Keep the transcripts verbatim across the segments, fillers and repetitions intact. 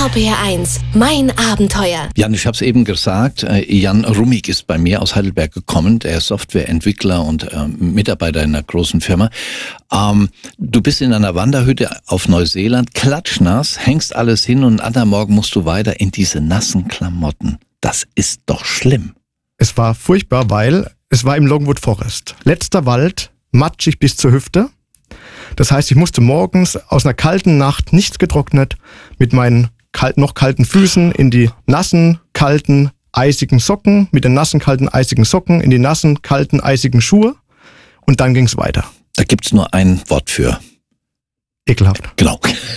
R P R eins, mein Abenteuer. Jan, ich habe es eben gesagt, Jan Rummig ist bei mir aus Heidelberg gekommen. Er ist Softwareentwickler und äh, Mitarbeiter in einer großen Firma. Ähm, du bist in einer Wanderhütte auf Neuseeland, klatschnass, hängst alles hin und am anderen Morgen musst du weiter in diese nassen Klamotten. Das ist doch schlimm. Es war furchtbar, weil es war im Longwood Forest. Letzter Wald, matschig bis zur Hüfte. Das heißt, ich musste morgens aus einer kalten Nacht, nichts getrocknet, mit meinen kalt, noch kalten Füßen in die nassen, kalten, eisigen Socken, mit den nassen, kalten, eisigen Socken in die nassen, kalten, eisigen Schuhe und dann ging's weiter. Da gibt's nur ein Wort für. Ekelhaft. Genau.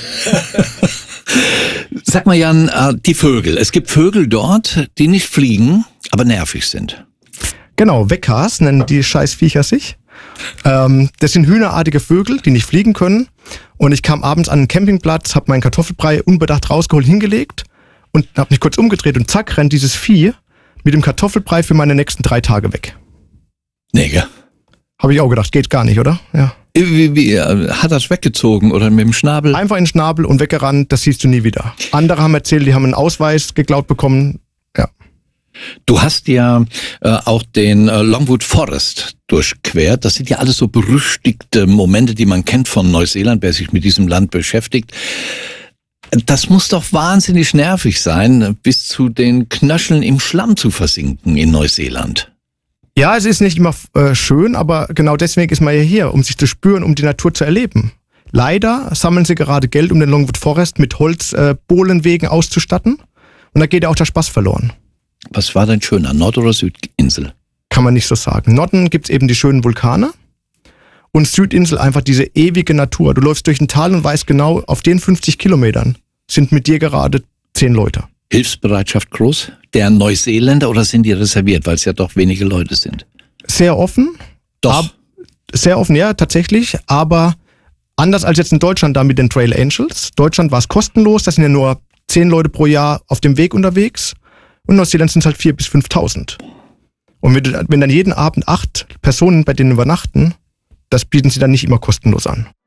Sag mal, Jan, die Vögel. Es gibt Vögel dort, die nicht fliegen, aber nervig sind. Genau, Weckhaars nennen die Scheißviecher sich. Ähm, das sind hühnerartige Vögel, die nicht fliegen können. Und ich kam abends an den Campingplatz, habe meinen Kartoffelbrei unbedacht rausgeholt, hingelegt und habe mich kurz umgedreht und zack, rennt dieses Vieh mit dem Kartoffelbrei für meine nächsten drei Tage weg. Nee, gell? Habe ich auch gedacht, geht gar nicht, oder? Ja. Wie, wie, hat er es weggezogen oder mit dem Schnabel? Einfach in den Schnabel und weggerannt, das siehst du nie wieder. Andere haben erzählt, die haben einen Ausweis geklaut bekommen. Ja. Du hast ja äh, auch den äh, Longwood Forest durchquert. Das sind ja alles so berüchtigte Momente, die man kennt von Neuseeland, wer sich mit diesem Land beschäftigt. Das muss doch wahnsinnig nervig sein, bis zu den Knöcheln im Schlamm zu versinken in Neuseeland. Ja, es ist nicht immer äh, schön, aber genau deswegen ist man ja hier, um sich zu spüren, um die Natur zu erleben. Leider sammeln sie gerade Geld, um den Longwood Forest mit Holzbohlenwegen äh, auszustatten. Und da geht ja auch der Spaß verloren. Was war denn schöner, Nord- oder Südinsel? Kann man nicht so sagen. Norden gibt's eben die schönen Vulkane und Südinsel einfach diese ewige Natur. Du läufst durch ein Tal und weißt genau, auf den fünfzig Kilometern sind mit dir gerade zehn Leute. Hilfsbereitschaft groß? Der Neuseeländer oder sind die reserviert, weil es ja doch wenige Leute sind? Sehr offen. Doch. Ab, sehr offen, ja, tatsächlich. Aber anders als jetzt in Deutschland da mit den Trail Angels. Deutschland war es kostenlos, da sind ja nur zehn Leute pro Jahr auf dem Weg unterwegs. Und in Neuseeland sind es halt viertausend bis fünftausend. Und wenn dann jeden Abend acht Personen bei denen übernachten, das bieten sie dann nicht immer kostenlos an.